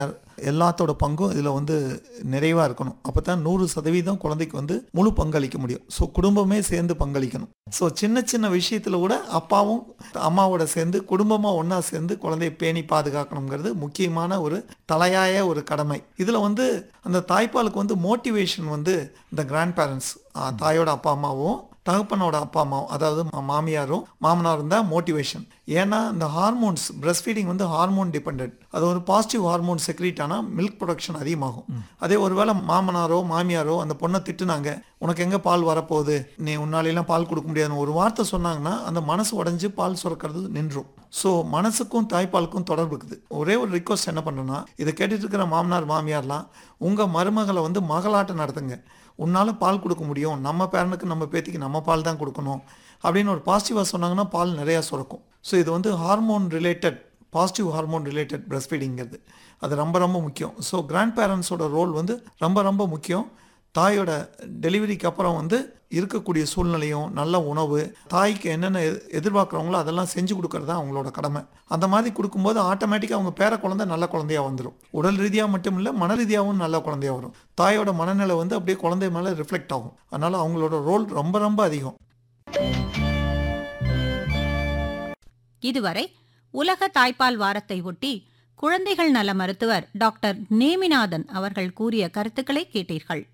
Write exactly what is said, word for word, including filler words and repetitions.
எல்லாத்தோட பங்கும் இதில் வந்து நிறைவாக இருக்கணும். அப்போ தான் நூறு சதவீதம் குழந்தைக்கு வந்து முழு பங்களிக்க முடியும். ஸோ குடும்பமே சேர்ந்து பங்களிக்கணும். ஸோ சின்ன சின்ன விஷயத்தில் கூட அப்பாவும் அம்மாவோட சேர்ந்து குடும்பமாக ஒன்றா சேர்ந்து குழந்தையை பேணி பாதுகாக்கணுங்கிறது முக்கியமான ஒரு தலையாய ஒரு கடமை. இதில் வந்து அந்த தாய்ப்பாலுக்கு வந்து மோட்டிவேஷன் வந்து இந்த கிராண்ட் பேரண்ட்ஸ், தாயோட அப்பா அம்மாவும் தகப்பனோட அப்பா அம்மாவும், அதாவது மாமியாரும் மாமனாரும் தான் மோட்டிவேஷன். ஏன்னா இந்த ஹார்மோன்ஸ், பிரஸ்ட் ஃபீடிங் வந்து ஹார்மோன் டிபெண்ட். அது ஒரு பாசிட்டிவ் ஹார்மோன் செக்ரீட் ஆனால் மில்க் ப்ரொடக்ஷன் அதிகமாகும். அதே ஒருவேளை மாமனாரோ மாமியாரோ அந்த பொண்ணை திட்டுனாங்க, உனக்கு எங்கே பால் வரப்போகுது, நீ உன்னாலெல்லாம் பால் கொடுக்க முடியாதுன்னு ஒரு வார்த்தை சொன்னாங்கன்னா அந்த மனசு உடஞ்சி பால் சுரக்கிறது நின்றும். ஸோ மனசுக்கும் தாய்ப்பாலுக்கும் தொடர்பு இருக்குது. ஒரே ஒரு ரிக்வஸ்ட் என்ன பண்ணுறேன்னா, இதை கேட்டுட்டு இருக்கிற மாமனார் மாமியார்லாம் உங்கள் மருமகளை வந்து மகளாட்டம் நடத்துங்க. உன்னால் பால் கொடுக்க முடியும், நம்ம பேரனுக்கு நம்ம பேத்திக்கு நம்ம பால் தான் கொடுக்கணும் அப்படின்னு ஒரு பாசிட்டிவாக சொன்னாங்கன்னா பால் நிறையா சுரக்கும். ஸோ இது வந்து hormone related, positive hormone related breast ஃபீடிங்கிறது அது ரொம்ப ரொம்ப முக்கியம். ஸோ கிராண்ட் பேரண்ட்ஸோட ரோல் வந்து ரொம்ப ரொம்ப முக்கியம். தாயோட டெலிவரிக்கு அப்புறம் வந்து இருக்கக்கூடிய சூழ்நிலையும் நல்ல உணவு, தாய்க்கு என்னென்ன எதிர்பார்க்குறவங்களோ அதெல்லாம் செஞ்சு கொடுக்கறது தான் அவங்களோட கடமை. அந்த மாதிரி கொடுக்கும்போது ஆட்டோமேட்டிக்காக அவங்க பேர குழந்தை நல்ல குழந்தையாக வந்துடும். உடல் ரீதியாக மட்டும் இல்லை, மன ரீதியாகவும் நல்ல குழந்தையாக வரும். தாயோட மனநிலை வந்து அப்படியே குழந்தை மேலே ரிஃப்ளெக்ட் ஆகும். அதனால் அவங்களோட ரோல் ரொம்ப ரொம்ப அதிகம். இதுவரை உலக தாய்ப்பால் வாரத்தை ஒட்டி குழந்தைகள் நல மருத்துவர் டாக்டர் நேமிநாதன் அவர்கள் கூறிய கருத்துக்களை கேட்டீர்கள்.